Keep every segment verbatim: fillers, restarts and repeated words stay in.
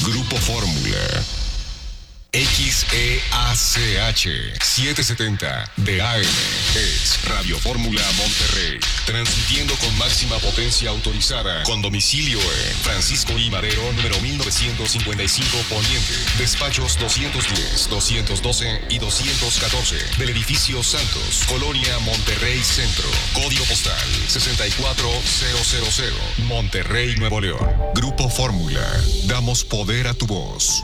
Grupo Fórmula. X E A C H setecientos setenta de A M es Radio Fórmula Monterrey, transmitiendo con máxima potencia autorizada, con domicilio en Francisco I. Madero, número mil novecientos cincuenta y cinco Poniente, despachos doscientos diez, doscientos doce y doscientos catorce, del edificio Santos, Colonia Monterrey Centro, código postal sesenta y cuatro mil, Monterrey, Nuevo León. Grupo Fórmula, damos poder a tu voz.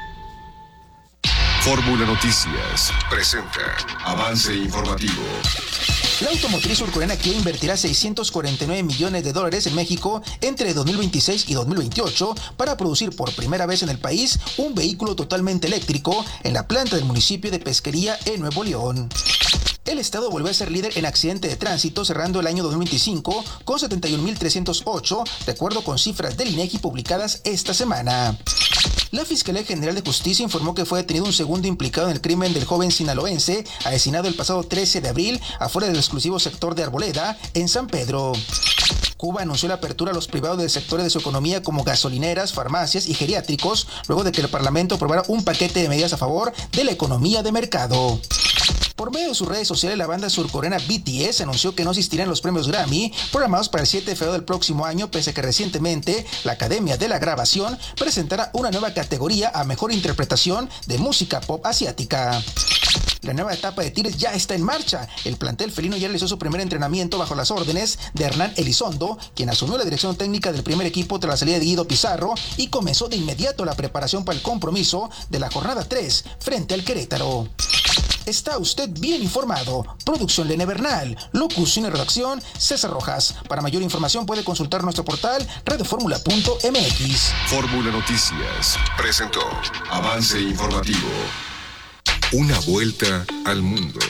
Fórmula Noticias presenta avance informativo. La automotriz surcoreana Kia invertirá seiscientos cuarenta y nueve millones de dólares en México entre dos mil veintiséis y dos mil veintiocho para producir por primera vez en el país un vehículo totalmente eléctrico en la planta del municipio de Pesquería en Nuevo León. El estado volvió a ser líder en accidente de tránsito cerrando el año dos mil veinticinco con setenta y un mil trescientos ocho, de acuerdo con cifras del INEGI publicadas esta semana. La Fiscalía General de Justicia informó que fue detenido un segundo implicado en el crimen del joven sinaloense asesinado el pasado trece de abril afuera del exclusivo sector de Arboleda, en San Pedro. Cuba anunció la apertura a los privados del sector de su economía como gasolineras, farmacias y geriátricos, luego de que el Parlamento aprobara un paquete de medidas a favor de la economía de mercado. Por medio de sus redes sociales, la banda surcoreana B T S anunció que no asistirán a los premios Grammy programados para el siete de febrero del próximo año, pese a que recientemente la Academia de la Grabación presentara una nueva categoría a mejor interpretación de música pop asiática. La nueva etapa de Tigres ya está en marcha. El plantel felino ya realizó su primer entrenamiento bajo las órdenes de Hernán Elizondo, quien asumió la dirección técnica del primer equipo tras la salida de Guido Pizarro y comenzó de inmediato la preparación para el compromiso de la jornada tres frente al Querétaro. Está usted bien informado. Producción Lene Bernal. Locución y redacción César Rojas. Para mayor información puede consultar nuestro portal radioformula punto m x. Fórmula Noticias presentó avance informativo. Una vuelta al mundo.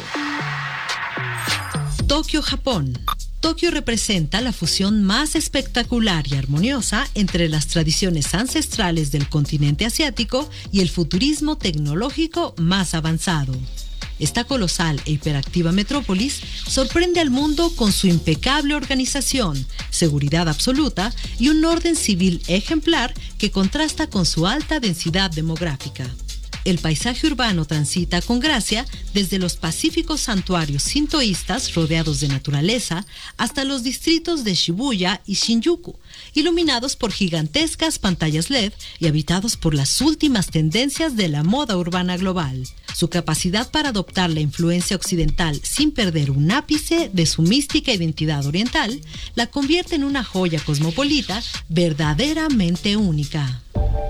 Tokio, Japón. Tokio representa la fusión más espectacular y armoniosa entre las tradiciones ancestrales del continente asiático y el futurismo tecnológico más avanzado. Esta colosal e hiperactiva metrópolis sorprende al mundo con su impecable organización, seguridad absoluta y un orden civil ejemplar que contrasta con su alta densidad demográfica. El paisaje urbano transita con gracia desde los pacíficos santuarios sintoístas rodeados de naturaleza hasta los distritos de Shibuya y Shinjuku, iluminados por gigantescas pantallas L E D y habitados por las últimas tendencias de la moda urbana global. Su capacidad para adoptar la influencia occidental sin perder un ápice de su mística identidad oriental la convierte en una joya cosmopolita verdaderamente única.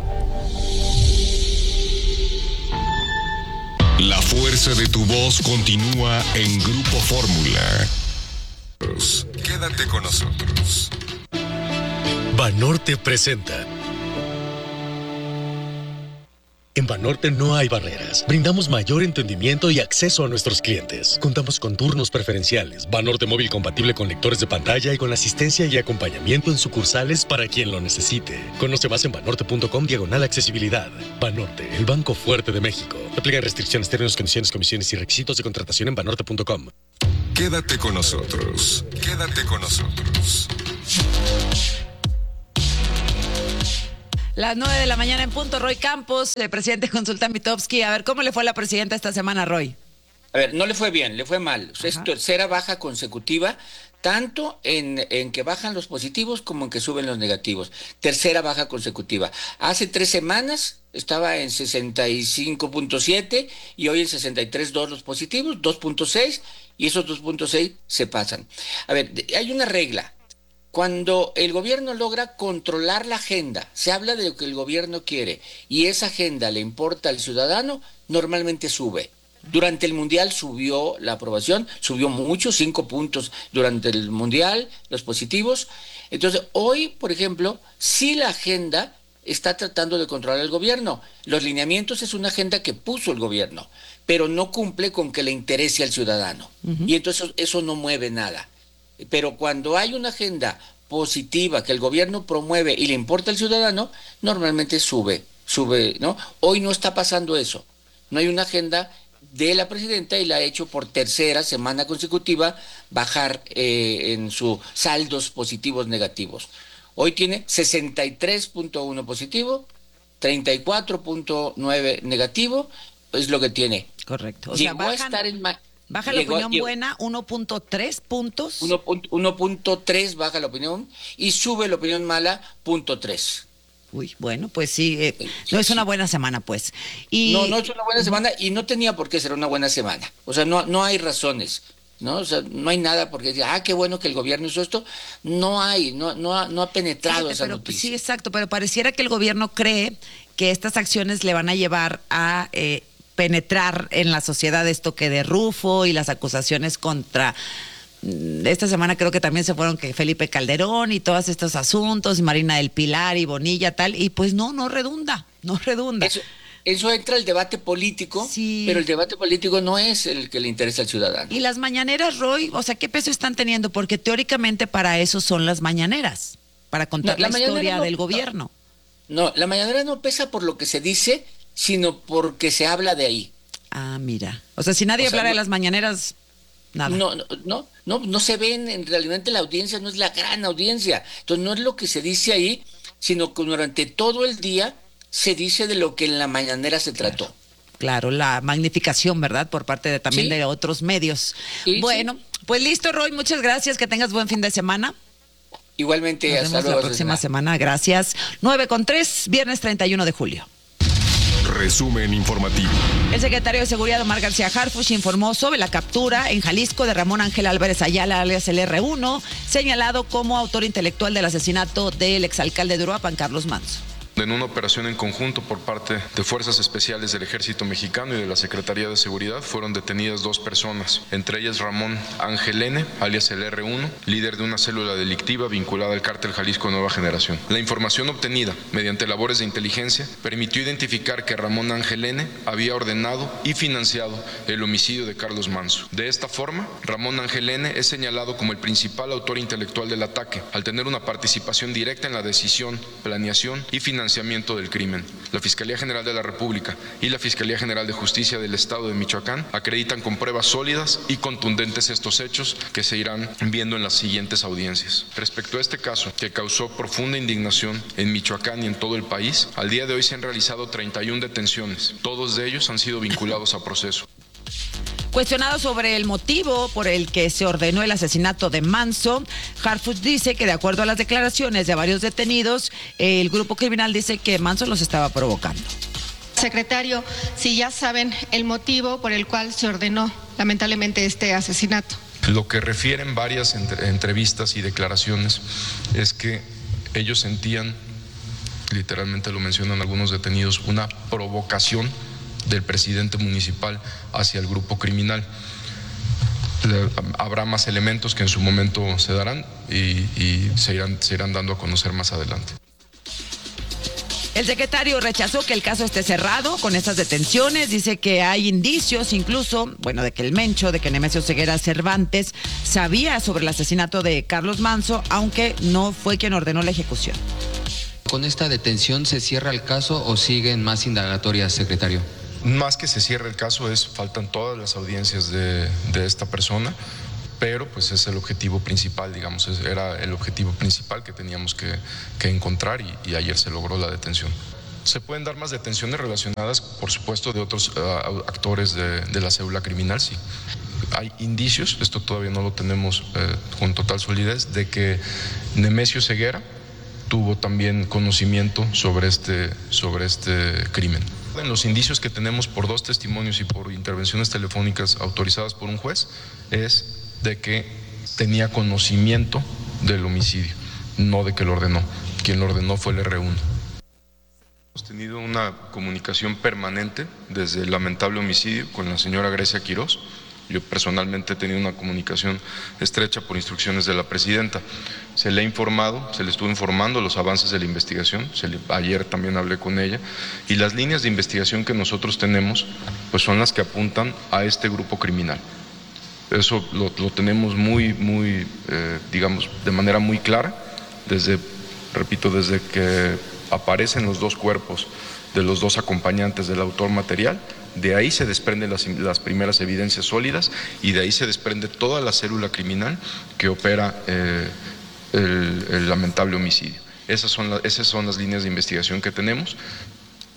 La fuerza de tu voz continúa en Grupo Fórmula. Quédate con nosotros. Banorte presenta. En Banorte no hay barreras. Brindamos mayor entendimiento y acceso a nuestros clientes. Contamos con turnos preferenciales, Banorte móvil compatible con lectores de pantalla y con asistencia y acompañamiento en sucursales para quien lo necesite. Conoce más en banorte punto com diagonal accesibilidad. Banorte, el banco fuerte de México. Aplican restricciones, términos, condiciones, comisiones y requisitos de contratación en banorte punto com. Quédate con nosotros. Quédate con nosotros. Las nueve de la mañana en punto. Roy Campos, el presidente consulta Mitofsky. A ver, ¿cómo le fue a la presidenta esta semana, Roy? A ver, no le fue bien, le fue mal. Ajá. Es tercera baja consecutiva, tanto en, en que bajan los positivos como en que suben los negativos. Tercera baja consecutiva. Hace tres semanas estaba en sesenta y cinco punto siete y hoy en sesenta y tres punto dos los positivos, dos punto seis, y esos dos punto seis se pasan. A ver, hay una regla. Cuando el gobierno logra controlar la agenda, se habla de lo que el gobierno quiere y esa agenda le importa al ciudadano, normalmente sube. Durante el Mundial subió la aprobación, subió mucho, cinco puntos durante el Mundial, los positivos. Entonces, hoy, por ejemplo, sí la agenda está tratando de controlar el gobierno. Los lineamientos es una agenda que puso el gobierno, pero no cumple con que le interese al ciudadano. Uh-huh. Y entonces eso, eso no mueve nada. Pero cuando hay una agenda positiva que el gobierno promueve y le importa al ciudadano, normalmente sube, sube, ¿no? Hoy no está pasando eso. No hay una agenda de la presidenta y la ha hecho por tercera semana consecutiva bajar eh, en sus saldos positivos negativos. Hoy tiene sesenta y tres punto uno positivo treinta y cuatro punto nueve negativo, es lo que tiene. Correcto. O Llegó sea, bajan, a estar en... Ma- baja la llegó, opinión llegó, buena uno punto tres puntos. uno punto tres baja la opinión y sube la opinión mala punto tres. Uy, bueno, pues sí, eh, no es una buena semana, pues. Y... No, no es una buena semana y no tenía por qué ser una buena semana. O sea, no, no hay razones, ¿no? O sea, no hay nada porque decir, ah, qué bueno que el gobierno hizo esto. No hay, no, no, ha, no ha penetrado Fíjate, esa pero, noticia. Sí, exacto, pero pareciera que el gobierno cree que estas acciones le van a llevar a eh, penetrar en la sociedad esto que de Rufo y las acusaciones contra... Esta semana creo que también se fueron que Felipe Calderón y todos estos asuntos, y Marina del Pilar y Bonilla, tal, y pues no, no redunda, no redunda. Eso, eso entra el debate político, sí. Pero el debate político no es el que le interesa al ciudadano. Y las mañaneras, Roy, o sea, ¿qué peso están teniendo? Porque teóricamente para eso son las mañaneras, para contar no, la, la historia no, del gobierno. No, no, la mañanera no pesa por lo que se dice, sino porque se habla de ahí. Ah, mira. O sea, si nadie o sea, hablara no, de las mañaneras... Nada. No, no, no, no, no se ven, en realidad la audiencia no es la gran audiencia, entonces no es lo que se dice ahí, sino que durante todo el día se dice de lo que en la mañanera se trató. Claro, claro, la magnificación, ¿verdad? Por parte de también sí. de otros medios. Sí, bueno, sí. Pues listo, Roy, muchas gracias, que tengas buen fin de semana. Igualmente, nos hasta vemos luego. La próxima semana, gracias. nueve con tres, viernes treinta y uno de julio. Resumen informativo. El secretario de Seguridad, Omar García Harfuch, informó sobre la captura en Jalisco de Ramón Ángel Álvarez Ayala, alias el erre uno, señalado como autor intelectual del asesinato del exalcalde de Uruapan, Carlos Manzo. En una operación en conjunto por parte de Fuerzas Especiales del Ejército Mexicano y de la Secretaría de Seguridad fueron detenidas dos personas, entre ellas Ramón Ángel N., alias el erre uno, líder de una célula delictiva vinculada al cártel Jalisco Nueva Generación. La información obtenida mediante labores de inteligencia permitió identificar que Ramón Ángel N. había ordenado y financiado el homicidio de Carlos Manzo. De esta forma, Ramón Ángel N. es señalado como el principal autor intelectual del ataque, al tener una participación directa en la decisión, planeación y financiación del crimen. La Fiscalía General de la República y la Fiscalía General de Justicia del Estado de Michoacán acreditan con pruebas sólidas y contundentes estos hechos que se irán viendo en las siguientes audiencias. Respecto a este caso, que causó profunda indignación en Michoacán y en todo el país, al día de hoy se han realizado treinta y una detenciones. Todos de ellos han sido vinculados a proceso. Cuestionado sobre el motivo por el que se ordenó el asesinato de Manzo, Harfuch dice que de acuerdo a las declaraciones de varios detenidos, el grupo criminal dice que Manzo los estaba provocando. Secretario, si ya saben el motivo por el cual se ordenó lamentablemente este asesinato. Lo que refieren varias entre- entrevistas y declaraciones es que ellos sentían, literalmente lo mencionan algunos detenidos, una provocación del presidente municipal hacia el grupo criminal. Habrá más elementos que en su momento se darán y, y se irán, se irán dando a conocer más adelante. El secretario rechazó que el caso esté cerrado con estas detenciones, dice que hay indicios incluso, bueno, de que el Mencho, de que Nemesio Ceguera Cervantes sabía sobre el asesinato de Carlos Manzo, aunque no fue quien ordenó la ejecución. ¿Con esta detención se cierra el caso o siguen más indagatorias, secretario? Más que se cierre el caso, es faltan todas las audiencias de, de esta persona, pero pues es el objetivo principal, digamos, es, era el objetivo principal que teníamos que, que encontrar y, y ayer se logró la detención. Se pueden dar más detenciones relacionadas, por supuesto, de otros uh, actores de, de la célula criminal, sí. Hay indicios, esto todavía no lo tenemos eh, con total solidez, de que Nemesio Ceguera tuvo también conocimiento sobre este, sobre este crimen. En los indicios que tenemos por dos testimonios y por intervenciones telefónicas autorizadas por un juez es de que tenía conocimiento del homicidio, no de que lo ordenó. Quien lo ordenó fue el erre uno. Hemos tenido una comunicación permanente desde el lamentable homicidio con la señora Grecia Quirós. Yo personalmente he tenido una comunicación estrecha por instrucciones de la presidenta. Se le ha informado, se le estuvo informando los avances de la investigación, se le, ayer también hablé con ella, y las líneas de investigación que nosotros tenemos pues son las que apuntan a este grupo criminal. Eso lo, lo tenemos muy, muy, eh, digamos, de manera muy clara, desde, repito, desde que aparecen los dos cuerpos de los dos acompañantes del autor material. De ahí se desprenden las, las primeras evidencias sólidas y de ahí se desprende toda la célula criminal que opera eh, el, el lamentable homicidio. Esas son, la, esas son las líneas de investigación que tenemos.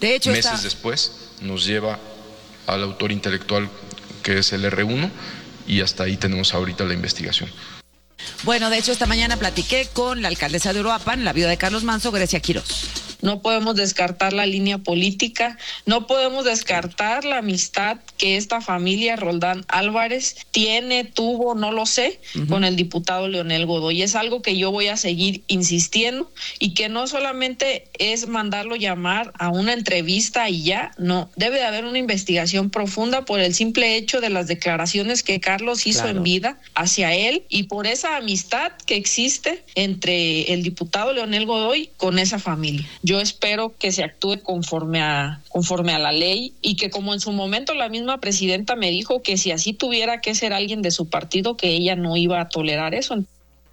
De hecho, meses está... después nos lleva al autor intelectual, que es el erre uno, y hasta ahí tenemos ahorita la investigación. Bueno, de hecho, esta mañana platiqué con la alcaldesa de Uruapan, la viuda de Carlos Manzo, Grecia Quirós. No podemos descartar la línea política, no podemos descartar la amistad que esta familia Roldán Álvarez tiene, tuvo, no lo sé, uh-huh. con el diputado Leonel Godoy. Es algo que yo voy a seguir insistiendo y que no solamente es mandarlo llamar a una entrevista y ya, no, debe de haber una investigación profunda por el simple hecho de las declaraciones que Carlos hizo claro. en vida hacia él y por esa amistad que existe entre el diputado Leonel Godoy con esa familia. Yo espero que se actúe conforme a, conforme a la ley y que, como en su momento la misma presidenta me dijo que si así tuviera que ser alguien de su partido, que ella no iba a tolerar eso.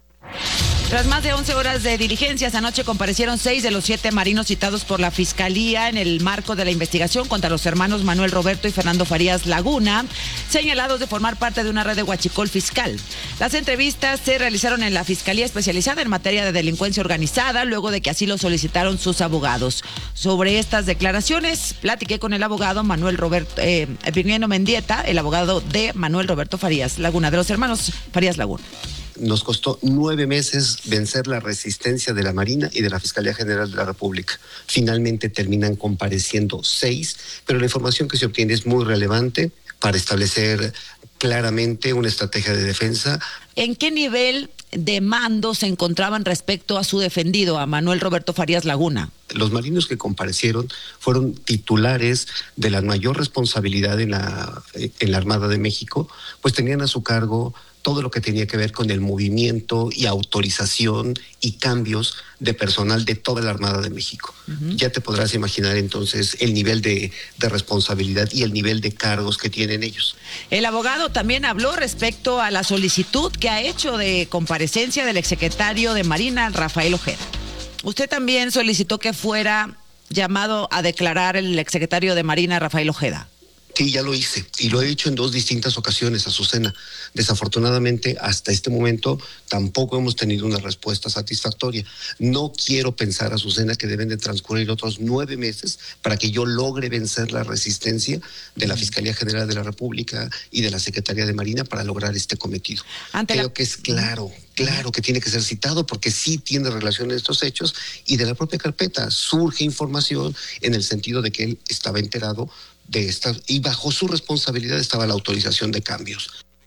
Tras más de once horas de diligencias, anoche comparecieron seis de los siete marinos citados por la Fiscalía en el marco de la investigación contra los hermanos Manuel Roberto y Fernando Farías Laguna, señalados de formar parte de una red de huachicol fiscal. Las entrevistas se realizaron en la Fiscalía Especializada en Materia de Delincuencia Organizada, luego de que así lo solicitaron sus abogados. Sobre estas declaraciones, platiqué con el abogado Manuel Roberto, eh, Virginiano Mendieta, el abogado de Manuel Roberto Farías Laguna, de los hermanos Farías Laguna. Nos costó nueve meses vencer la resistencia de la Marina y de la Fiscalía General de la República. Finalmente terminan compareciendo seis, pero la información que se obtiene es muy relevante para establecer claramente una estrategia de defensa. ¿En qué nivel de mando se encontraban respecto a su defendido, a Manuel Roberto Farías Laguna? Los marinos que comparecieron fueron titulares de la mayor responsabilidad en la, en la Armada de México, pues tenían a su cargo todo lo que tenía que ver con el movimiento y autorización y cambios de personal de toda la Armada de México. Uh-huh. Ya te podrás imaginar entonces el nivel de, de responsabilidad y el nivel de cargos que tienen ellos. El abogado también habló respecto a la solicitud que ha hecho de comparecencia del exsecretario de Marina, Rafael Ojeda. Usted también solicitó que fuera llamado a declarar el exsecretario de Marina, Rafael Ojeda. Sí, ya lo hice y lo he hecho en dos distintas ocasiones, Azucena. Desafortunadamente, hasta este momento tampoco hemos tenido una respuesta satisfactoria. No quiero pensar, Azucena, que deben de transcurrir otros nueve meses para que yo logre vencer la resistencia de la Fiscalía General de la República y de la Secretaría de Marina para lograr este cometido. Ante Creo la... que es claro, claro que tiene que ser citado porque sí tiene relación a estos hechos y de la propia carpeta surge información en el sentido de que él estaba enterado de esta, y bajo su responsabilidad estaba la autorización de cambios.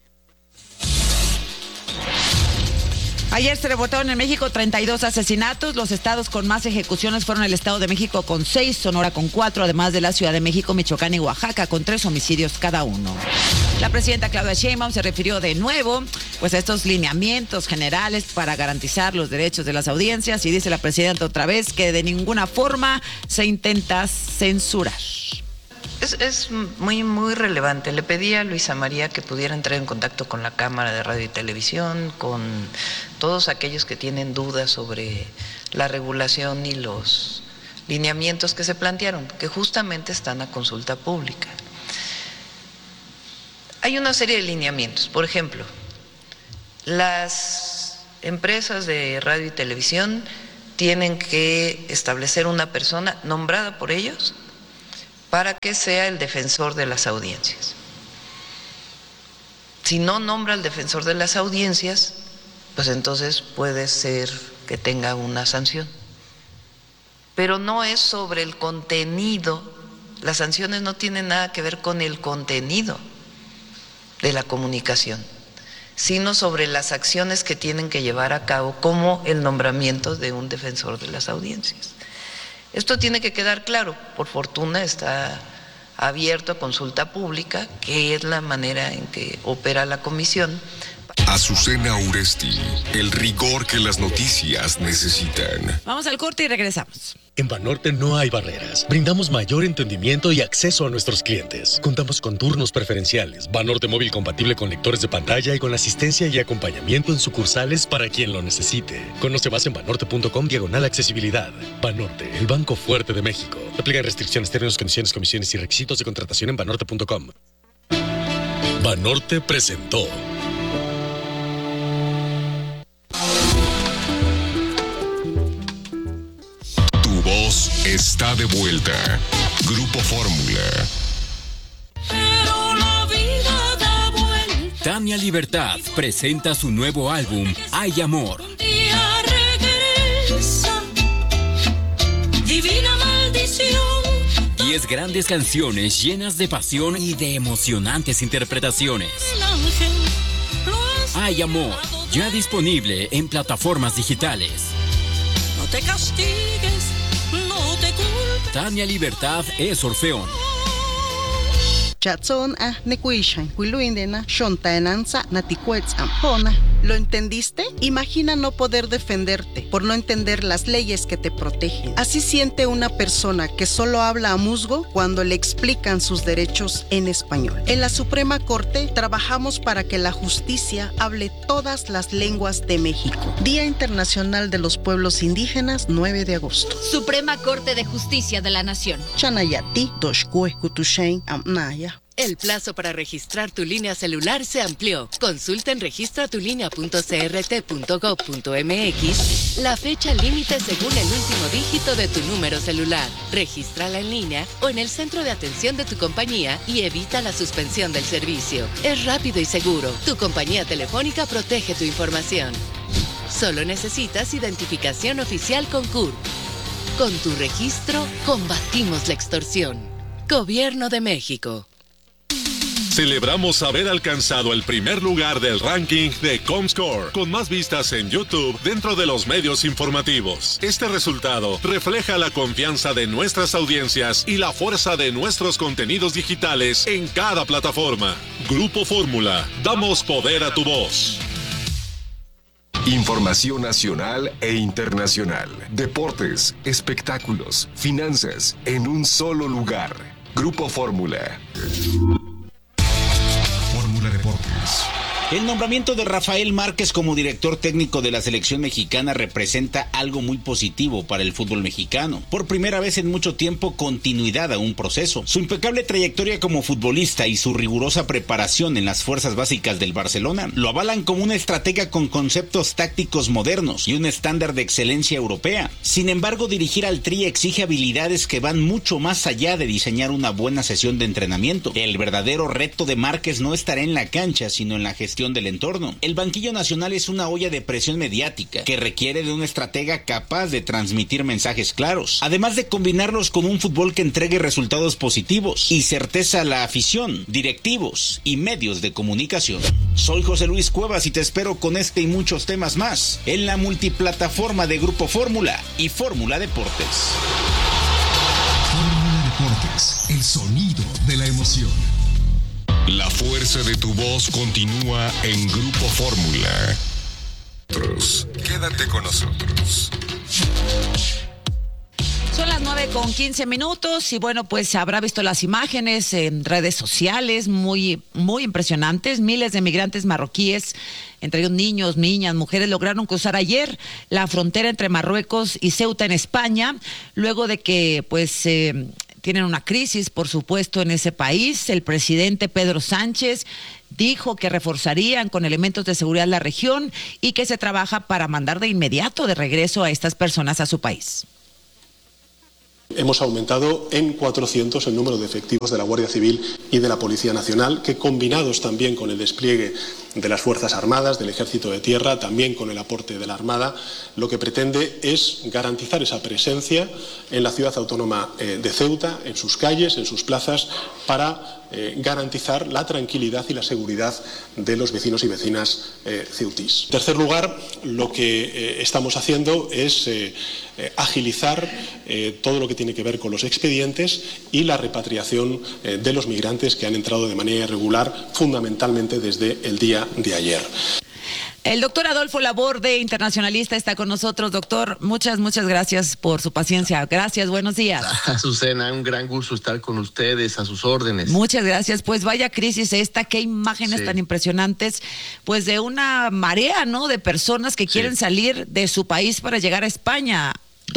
Ayer se reportaron en México treinta y dos asesinatos. Los estados con más ejecuciones fueron el Estado de México con seis, Sonora con cuatro, además de la Ciudad de México, Michoacán y Oaxaca con tres homicidios cada uno. La presidenta Claudia Sheinbaum se refirió de nuevo pues, a estos lineamientos generales para garantizar los derechos de las audiencias y dice la presidenta otra vez que de ninguna forma se intenta censurar. Es, es muy, muy relevante. Le pedí a Luisa María que pudiera entrar en contacto con la Cámara de Radio y Televisión, con todos aquellos que tienen dudas sobre la regulación y los lineamientos que se plantearon, que justamente están a consulta pública. Hay una serie de lineamientos. Por ejemplo, las empresas de radio y televisión tienen que establecer una persona nombrada por ellos para que sea el defensor de las audiencias. Si no nombra al defensor de las audiencias, pues entonces puede ser que tenga una sanción. Pero no es sobre el contenido, las sanciones no tienen nada que ver con el contenido de la comunicación, sino sobre las acciones que tienen que llevar a cabo, como el nombramiento de un defensor de las audiencias. Esto tiene que quedar claro. Por fortuna está abierto a consulta pública, que es la manera en que opera la comisión. Azucena Uresti, el rigor que las noticias necesitan. Vamos al corte y regresamos. En Banorte no hay barreras. Brindamos mayor entendimiento y acceso a nuestros clientes. Contamos con turnos preferenciales, Banorte móvil compatible con lectores de pantalla y con asistencia y acompañamiento en sucursales para quien lo necesite. Conoce más en banorte.com diagonal accesibilidad. Banorte, el banco fuerte de México. Aplican restricciones, términos, condiciones, comisiones y requisitos de contratación en banorte punto com. Banorte presentó. Voz está de vuelta. Grupo Fórmula. Pero la vida da vuelta. Tania Libertad presenta su nuevo álbum, Hay Amor. Un día regresa, divina maldición. Diez grandes canciones llenas de pasión y de emocionantes interpretaciones. El ángel lo has Hay Amor, ya disponible en plataformas digitales. No te castigues, no te culpes. Tania Libertad es Orfeón. Chatson a Nekuishan, Wiluindena, Shontaenanza, Naticuetz Ampona. ¿Lo entendiste? Imagina no poder defenderte por no entender las leyes que te protegen. Así siente una persona que solo habla a musgo cuando le explican sus derechos en español. En la Suprema Corte trabajamos para que la justicia hable todas las lenguas de México. Día Internacional de los Pueblos Indígenas, nueve de agosto. Suprema Corte de Justicia de la Nación. Chanayati, Doshkue, Kutushain, Amnaya. El plazo para registrar tu línea celular se amplió. Consulta en registra tu línea punto c r t punto gob punto m x la fecha límite según el último dígito de tu número celular. Regístrala en línea o en el centro de atención de tu compañía y evita la suspensión del servicio. Es rápido y seguro. Tu compañía telefónica protege tu información. Solo necesitas identificación oficial con C U R. Con tu registro, combatimos la extorsión. Gobierno de México. Celebramos haber alcanzado el primer lugar del ranking de Comscore, con más vistas en YouTube dentro de los medios informativos. Este resultado refleja la confianza de nuestras audiencias y la fuerza de nuestros contenidos digitales en cada plataforma. Grupo Fórmula, damos poder a tu voz. Información nacional e internacional. Deportes, espectáculos, finanzas, en un solo lugar. Grupo Fórmula. Fórmula Deportes. El nombramiento de Rafael Márquez como director técnico de la selección mexicana representa algo muy positivo para el fútbol mexicano. Por primera vez en mucho tiempo, continuidad a un proceso. Su impecable trayectoria como futbolista y su rigurosa preparación en las fuerzas básicas del Barcelona lo avalan como una estratega con conceptos tácticos modernos y un estándar de excelencia europea. Sin embargo, dirigir al Tri exige habilidades que van mucho más allá de diseñar una buena sesión de entrenamiento. El verdadero reto de Márquez no estará en la cancha, sino en la gestión del entorno. El banquillo nacional es una olla de presión mediática que requiere de un estratega capaz de transmitir mensajes claros, además de combinarlos con un fútbol que entregue resultados positivos y certeza a la afición, directivos y medios de comunicación. Soy José Luis Cuevas y te espero con este y muchos temas más en la multiplataforma de Grupo Fórmula y Fórmula Deportes. Fórmula Deportes, el sonido de la emoción. La fuerza de tu voz continúa en Grupo Fórmula. Quédate con nosotros. Son las nueve con quince minutos y bueno, pues habrá visto las imágenes en redes sociales muy, muy impresionantes. Miles de migrantes marroquíes, entre ellos niños, niñas, mujeres, lograron cruzar ayer la frontera entre Marruecos y Ceuta en España, luego de que pues eh, tienen una crisis, por supuesto, en ese país. El presidente Pedro Sánchez dijo que reforzarían con elementos de seguridad la región y que se trabaja para mandar de inmediato de regreso a estas personas a su país. Hemos aumentado en cuatrocientos el número de efectivos de la Guardia Civil y de la Policía Nacional, que combinados también con el despliegue de las Fuerzas Armadas, del Ejército de Tierra, también con el aporte de la Armada, lo que pretende es garantizar esa presencia en la ciudad autónoma de Ceuta, en sus calles, en sus plazas, para eh, garantizar la tranquilidad y la seguridad de los vecinos y vecinas eh, ceutís. En tercer lugar, lo que eh, estamos haciendo es eh, eh, agilizar eh, todo lo que tiene que ver con los expedientes y la repatriación eh, de los migrantes que han entrado de manera irregular, fundamentalmente desde el día de ayer. El doctor Adolfo Laborde, internacionalista, está con nosotros. Doctor, muchas, muchas gracias por su paciencia. Gracias, buenos días. Azucena, un gran gusto estar con ustedes, a sus órdenes. Muchas gracias. Pues vaya crisis esta, qué imágenes sí. tan impresionantes, pues de una marea, ¿no?, de personas que sí. quieren salir de su país para llegar a España, doctor.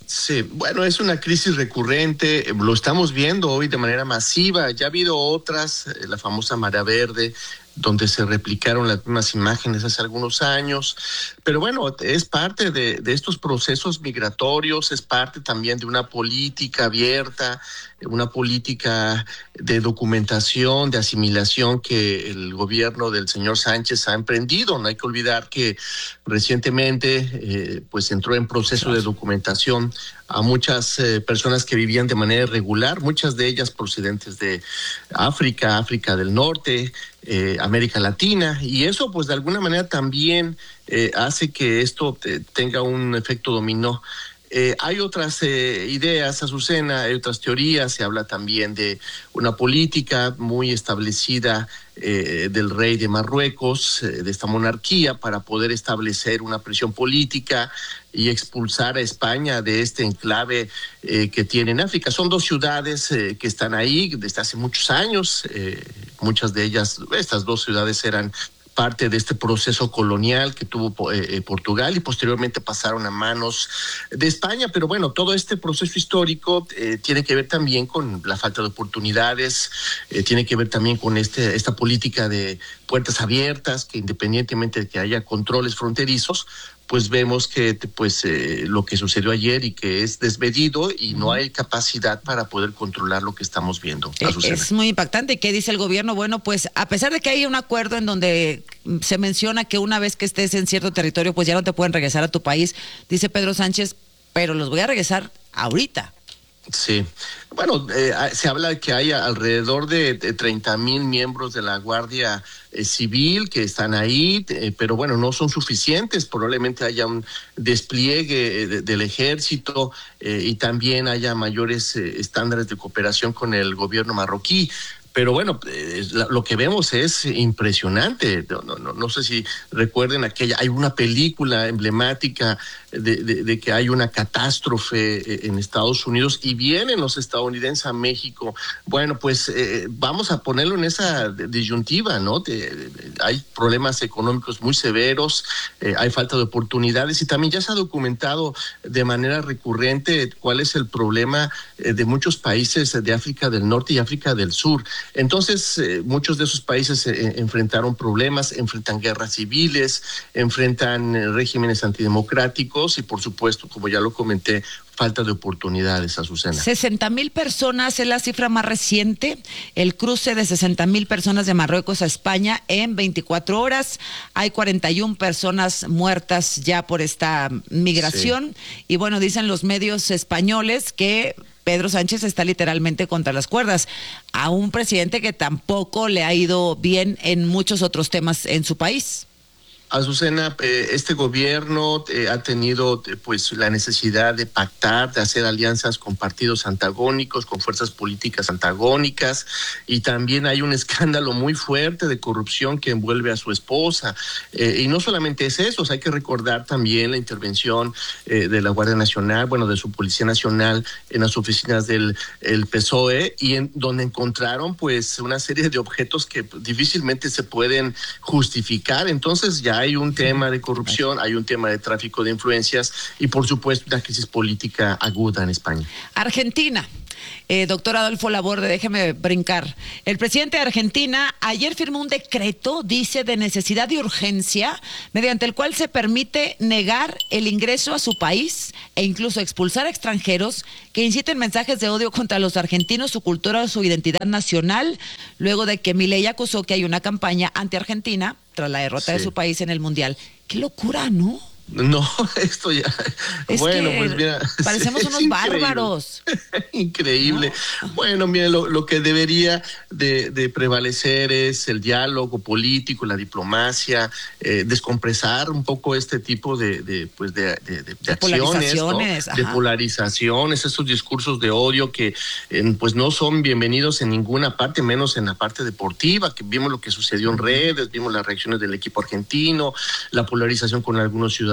Sí, bueno, es una crisis recurrente, lo estamos viendo hoy de manera masiva, ya ha habido otras, la famosa marea verde, donde se replicaron las mismas imágenes hace algunos años, pero bueno, es parte de, de estos procesos migratorios, es parte también de una política abierta, una política de documentación, de asimilación que el gobierno del señor Sánchez ha emprendido. No hay que olvidar que recientemente eh, pues entró en proceso de documentación a muchas eh, personas que vivían de manera irregular, muchas de ellas procedentes de África, África del Norte, eh, América Latina, y eso pues de alguna manera también eh, hace que esto te, tenga un efecto dominó. Eh, hay otras eh, ideas, Azucena, hay otras teorías, se habla también de una política muy establecida eh, del rey de Marruecos, eh, de esta monarquía, para poder establecer una presión política y expulsar a España de este enclave eh, que tiene en África. Son dos ciudades eh, que están ahí desde hace muchos años, eh, muchas de ellas, estas dos ciudades eran parte de este proceso colonial que tuvo eh, Portugal y posteriormente pasaron a manos de España, pero bueno, todo este proceso histórico eh, tiene que ver también con la falta de oportunidades, eh, tiene que ver también con este esta política de puertas abiertas, que independientemente de que haya controles fronterizos, pues vemos que pues eh, lo que sucedió ayer y que es desmedido y no hay capacidad para poder controlar lo que estamos viendo. Es muy impactante. ¿Qué dice el gobierno? Bueno, pues a pesar de que hay un acuerdo en donde se menciona que una vez que estés en cierto territorio, pues ya no te pueden regresar a tu país, dice Pedro Sánchez, pero los voy a regresar ahorita. Sí, bueno, eh, se habla de que hay alrededor de, de treinta mil miembros de la Guardia eh, Civil que están ahí, eh, pero bueno, no son suficientes, probablemente haya un despliegue de, del ejército eh, y también haya mayores eh, estándares de cooperación con el gobierno marroquí. Pero bueno, eh, lo que vemos es impresionante. No, no, no, no sé si recuerden aquella, hay una película emblemática de, de, de que hay una catástrofe en Estados Unidos y vienen los estadounidenses a México. Bueno, pues eh, vamos a ponerlo en esa disyuntiva, ¿no? De, de, de, hay problemas económicos muy severos, eh, hay falta de oportunidades y también ya se ha documentado de manera recurrente cuál es el problema eh, de muchos países de África del Norte y África del Sur. Entonces, eh, muchos de esos países eh, enfrentaron problemas, enfrentan guerras civiles, enfrentan eh, regímenes antidemocráticos y, por supuesto, como ya lo comenté, falta de oportunidades, Azucena. sesenta mil personas es la cifra más reciente, el cruce de sesenta mil personas de Marruecos a España en veinticuatro horas. Hay cuarenta y una personas muertas ya por esta migración. Sí. Y bueno, dicen los medios españoles que Pedro Sánchez está literalmente contra las cuerdas a un presidente que tampoco le ha ido bien en muchos otros temas en su país. Azucena, eh, este gobierno eh, ha tenido eh, pues la necesidad de pactar, de hacer alianzas con partidos antagónicos, con fuerzas políticas antagónicas, y también hay un escándalo muy fuerte de corrupción que envuelve a su esposa. Eh, y no solamente es eso, o sea, hay que recordar también la intervención eh, de la Guardia Nacional, bueno, de su Policía Nacional en las oficinas del el P S O E, y en donde encontraron pues una serie de objetos que difícilmente se pueden justificar. Entonces ya hay un tema de corrupción, hay un tema de tráfico de influencias y, por supuesto, una crisis política aguda en España. Argentina. Eh, doctor Adolfo Laborde, déjeme brincar. El presidente de Argentina ayer firmó un decreto, dice, de necesidad de urgencia, mediante el cual se permite negar el ingreso a su país e incluso expulsar a extranjeros que inciten mensajes de odio contra los argentinos, su cultura o su identidad nacional, luego de que Milei acusó que hay una campaña anti-argentina tras la derrota sí. de su país en el Mundial. ¡Qué locura!, ¿no? No, esto ya... Es bueno, que pues mira... parecemos unos increíble. bárbaros. Increíble. No. Bueno, mira, lo, lo que debería de, de prevalecer es el diálogo político, la diplomacia, eh, descompresar un poco este tipo de, de, pues de, de, de, de acciones, ¿no? De polarizaciones, esos discursos de odio que eh, pues no son bienvenidos en ninguna parte, menos en la parte deportiva, que vimos lo que sucedió en redes, vimos las reacciones del equipo argentino, la polarización con algunos ciudadanos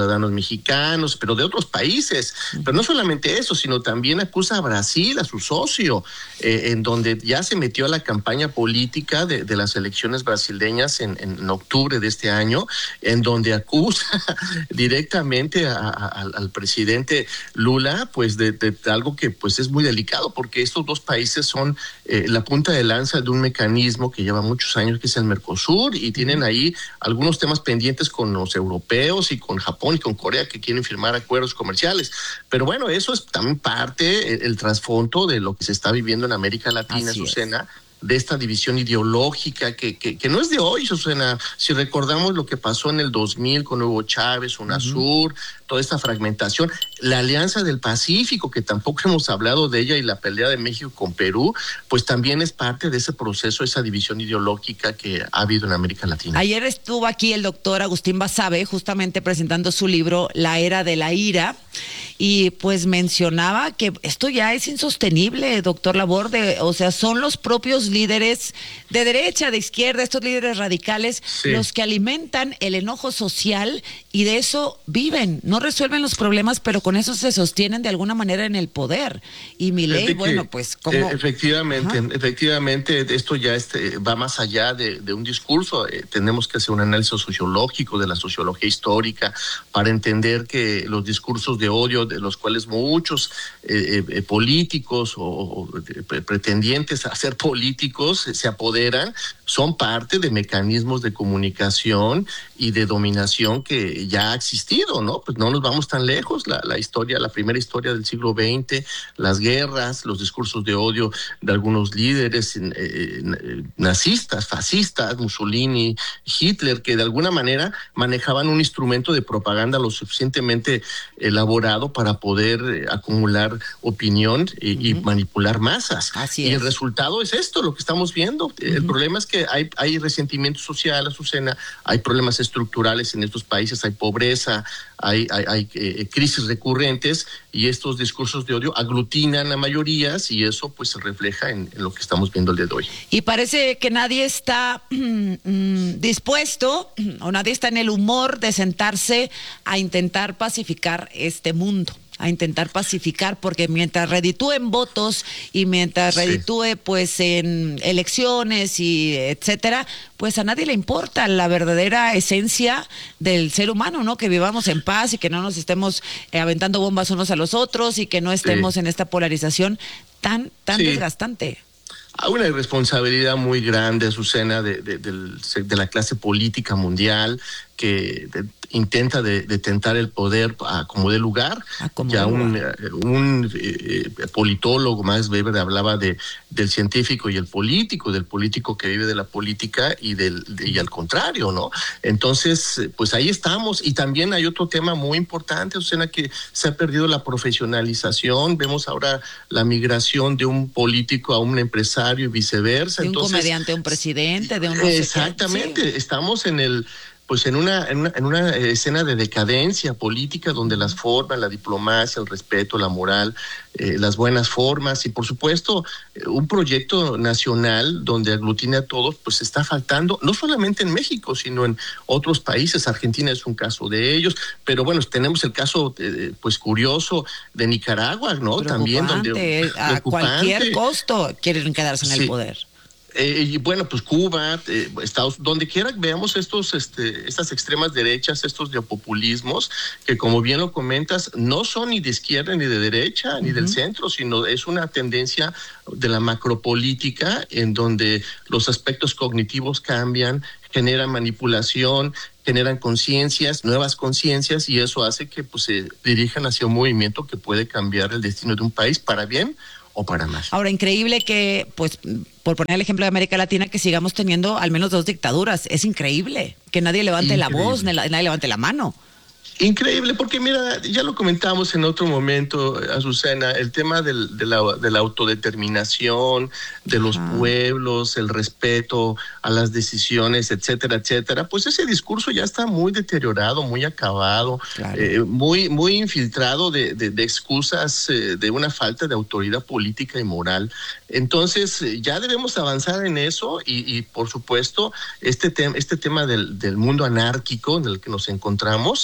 ciudadanos mexicanos, pero de otros países. Pero no solamente eso, sino también acusa a Brasil, a su socio, eh, en donde ya se metió a la campaña política de, de las elecciones brasileñas en, en octubre de este año, en donde acusa directamente a, a, al presidente Lula, pues de, de algo que pues es muy delicado, porque estos dos países son eh, la punta de lanza de un mecanismo que lleva muchos años, que es el Mercosur, y tienen ahí algunos temas pendientes con los europeos y con Japón y con Corea, que quieren firmar acuerdos comerciales. Pero bueno, eso es también parte, el, el trasfondo de lo que se está viviendo en América Latina, Azucena, de esta división ideológica que, que, que no es de hoy, Azucena. Si recordamos lo que pasó en el dos mil con Hugo Chávez, UNASUR, uh-huh. toda esta fragmentación, la Alianza del Pacífico, que tampoco hemos hablado de ella, y la pelea de México con Perú, pues también es parte de ese proceso, esa división ideológica que ha habido en América Latina. Ayer estuvo aquí el doctor Agustín Basabe, justamente presentando su libro La Era de la Ira, y pues mencionaba que esto ya es insostenible, doctor Laborde. O sea, son los propios líderes de derecha, de izquierda, estos líderes radicales, sí. los que alimentan el enojo social, y de eso viven. No resuelven los problemas, pero con eso se sostienen de alguna manera en el poder. Y Milei, bueno, pues como... Eh, efectivamente, Ajá. efectivamente, esto ya este, va más allá de, de un discurso. Eh, tenemos que hacer un análisis sociológico de la sociología histórica para entender que los discursos de odio, de los cuales muchos eh, eh, políticos o, o pretendientes a ser políticos se apoderan, son parte de mecanismos de comunicación y de dominación que ya ha existido, ¿no? Pues no nos vamos tan lejos. La, la historia, la primera historia del siglo veinte, las guerras, los discursos de odio de algunos líderes eh, eh, nazistas, fascistas, Mussolini, Hitler, que de alguna manera manejaban un instrumento de propaganda lo suficientemente elaborado para poder eh, acumular opinión y, uh-huh. y manipular masas. Así y es. el resultado es esto, lo que estamos viendo. Uh-huh. El problema es que hay, hay resentimiento social, Azucena, hay problemas estructurales en estos países, hay pobreza, hay, hay, hay eh, crisis recurrentes, y estos discursos de odio aglutinan a mayorías, y eso pues se refleja en, en lo que estamos viendo el día de hoy. Y parece que nadie está mm, dispuesto, o nadie está en el humor de sentarse a intentar pacificar este mundo, a intentar pacificar, porque mientras reditúen votos y mientras sí. reditúe pues en elecciones y etcétera, pues a nadie le importa la verdadera esencia del ser humano, ¿no? Que vivamos en paz y que no nos estemos eh, aventando bombas unos a los otros, y que no estemos sí. en esta polarización tan, tan sí. desgastante. Hay una irresponsabilidad muy grande, Azucena, de, de, de, de la clase política mundial, que de, intenta de, de tentar el poder a como dé lugar. Como ya un, un eh, politólogo, Max Weber, hablaba de del científico y el político, del político que vive de la política y del de, y al contrario, ¿no? Entonces, pues ahí estamos. Y también hay otro tema muy importante, Azucena, que se ha perdido la profesionalización. Vemos ahora la migración de un político a un empresario y viceversa. De un Entonces, comediante a un presidente, de un... No exactamente, sé qué. Sí. Estamos en el... pues en una, en una en una escena de decadencia política, donde las formas, la diplomacia, el respeto, la moral, eh, las buenas formas y por supuesto eh, un proyecto nacional donde aglutine a todos, pues está faltando, no solamente en México, sino en otros países. Argentina es un caso de ellos, pero bueno, tenemos el caso eh, pues curioso de Nicaragua, ¿no? También donde a cualquier costo quieren quedarse en sí. el poder. Eh, y bueno, pues Cuba, eh, Estados, donde quiera veamos estos, este, estas extremas derechas, estos neopopulismos, que como bien lo comentas, no son ni de izquierda ni de derecha, uh-huh. ni del centro, sino es una tendencia de la macropolítica, en donde los aspectos cognitivos cambian, generan manipulación, generan conciencias, nuevas conciencias, y eso hace que pues se dirijan hacia un movimiento que puede cambiar el destino de un país para bien o para mal. Ahora, increíble que, pues, por poner el ejemplo de América Latina, que sigamos teniendo al menos dos dictaduras. Es increíble que nadie levante increíble. la voz, nadie levante la mano. Increíble, porque mira, ya lo comentamos en otro momento, Azucena, el tema del, de, la, de la autodeterminación, de los Ajá. pueblos, el respeto a las decisiones, etcétera, etcétera, pues ese discurso ya está muy deteriorado, muy acabado, claro. eh, muy, muy infiltrado de, de, de excusas eh, de una falta de autoridad política y moral. Entonces, ya debemos avanzar en eso y, y por supuesto, este, te, este tema del, del mundo anárquico en el que nos encontramos, uh-huh.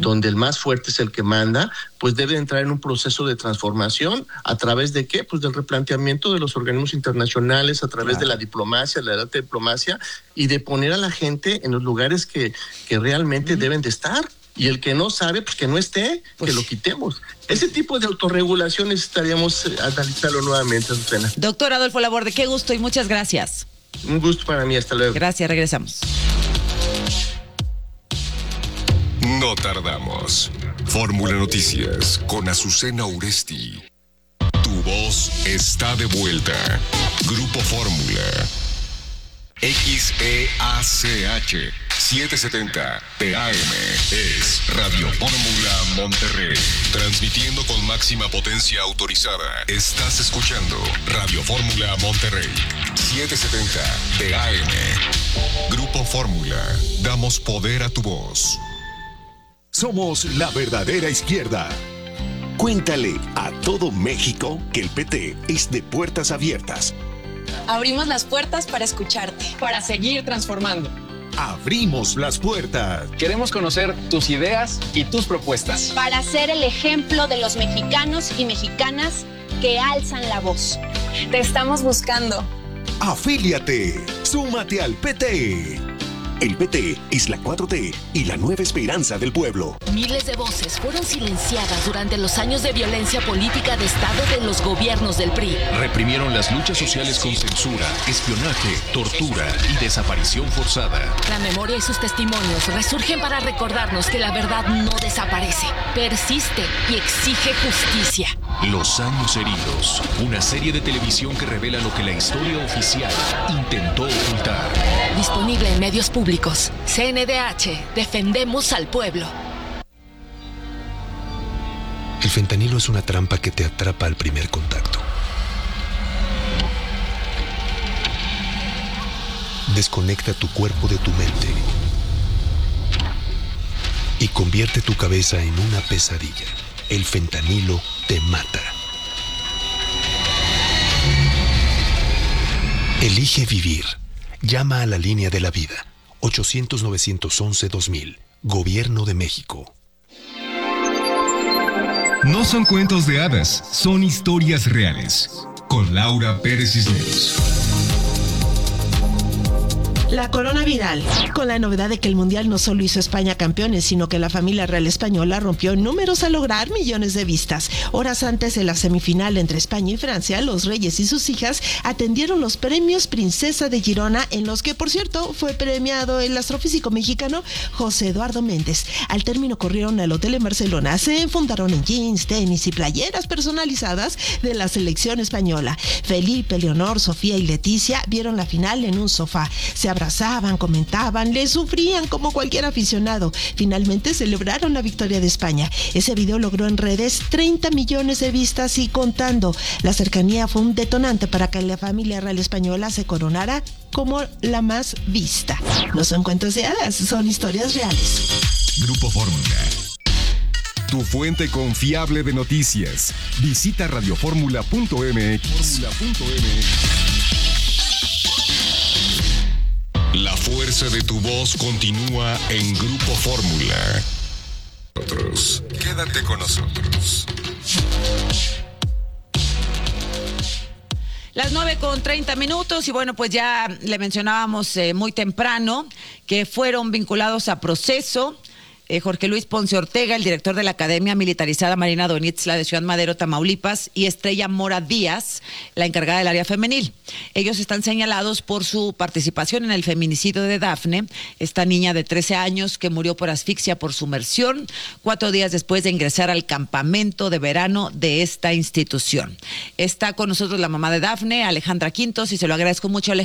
donde el más fuerte es el que manda, pues debe entrar en un proceso de transformación. ¿A través de qué? Pues del replanteamiento de los organismos internacionales, a través claro. de la diplomacia, la alta diplomacia, y de poner a la gente en los lugares que, que realmente mm. deben de estar. Y el que no sabe, pues que no esté, pues, que lo quitemos. Ese tipo de autorregulación necesitaríamos analizarlo nuevamente, Susana. Doctor Adolfo Laborde, qué gusto y muchas gracias. Un gusto para mí, hasta luego. Gracias, regresamos. No tardamos. Fórmula Noticias con Azucena Uresti. Tu voz está de vuelta. Grupo Fórmula. X E A C H setecientos setenta P A M es Radio Fórmula Monterrey. Transmitiendo con máxima potencia autorizada. Estás escuchando Radio Fórmula Monterrey. setecientos setenta P A M. Grupo Fórmula. Damos poder a tu voz. Somos la verdadera izquierda. Cuéntale a todo México que el P T es de puertas abiertas. Abrimos las puertas para escucharte, para seguir transformando. Abrimos las puertas. Queremos conocer tus ideas y tus propuestas. Para ser el ejemplo de los mexicanos y mexicanas que alzan la voz. Te estamos buscando. Afíliate. Súmate al P T. El P T es la cuatro T y la nueva esperanza del pueblo. Miles de voces fueron silenciadas durante los años de violencia política de Estado de los gobiernos del P R I. Reprimieron las luchas sociales con censura, espionaje, tortura y desaparición forzada. La memoria y sus testimonios resurgen para recordarnos que la verdad no desaparece, persiste y exige justicia. Los años heridos, una serie de televisión que revela lo que la historia oficial intentó ocultar. Disponible en medios públicos. C N D H, defendemos al pueblo. El fentanilo es una trampa que te atrapa al primer contacto. Desconecta tu cuerpo de tu mente y convierte tu cabeza en una pesadilla. El fentanilo te mata. Elige vivir. Llama a la línea de la vida. ochocientos, novecientos once, dos mil. Gobierno de México. No son cuentos de hadas, son historias reales. Con Laura Pérez Cisneros. La corona viral, con la novedad de que el Mundial no solo hizo España campeones, sino que la familia real española rompió números al lograr millones de vistas. Horas antes de la semifinal entre España y Francia, los reyes y sus hijas atendieron los premios Princesa de Girona, en los que, por cierto, fue premiado el astrofísico mexicano José Eduardo Méndez. Al término corrieron al hotel en Barcelona, se enfundaron en jeans, tenis y playeras personalizadas de la selección española. Felipe, Leonor, Sofía y Leticia vieron la final en un sofá. Se abrazaban, comentaban, le sufrían como cualquier aficionado. Finalmente celebraron la victoria de España. Ese video logró en redes treinta millones de vistas y contando. La cercanía fue un detonante para que la familia real española se coronara como la más vista. No son cuentos de hadas, son historias reales. Grupo Fórmula. Tu fuente confiable de noticias. Visita radioformula punto m x. La fuerza de tu voz continúa en Grupo Fórmula. Nosotros, quédate con nosotros. Las nueve con treinta minutos y bueno, pues ya le mencionábamos eh, muy temprano que fueron vinculados a proceso Eh, Jorge Luis Ponce Ortega, el director de la Academia Militarizada Marina Doñitzla de Ciudad Madero, Tamaulipas, y Estrella Mora Díaz, la encargada del área femenil. Ellos están señalados por su participación en el feminicidio de Dafne, esta niña de trece años que murió por asfixia por sumersión, cuatro días después de ingresar al campamento de verano de esta institución. Está con nosotros la mamá de Dafne, Alejandra Quintos, y se lo agradezco mucho,